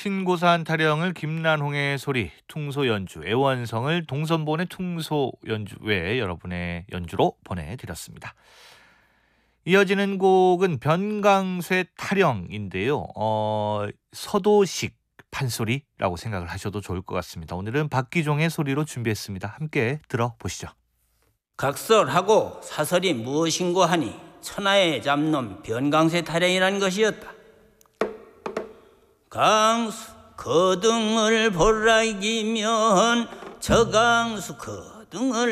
신고산 타령을 김난홍의 소리, 퉁소 연주, 애원성을 동선본의 퉁소 연주 외에 여러분의 연주로 보내드렸습니다. 이어지는 곡은 변강쇠 타령인데요. 서도식 판소리라고 생각을 하셔도 좋을 것 같습니다. 오늘은 박기종의 소리로 준비했습니다. 함께 들어보시죠. 각설하고 사설이 무엇인고 하니 천하의 잡놈 변강쇠 타령이라는 것이었다. 강수 거등을 보라 이기면 저강수 거등을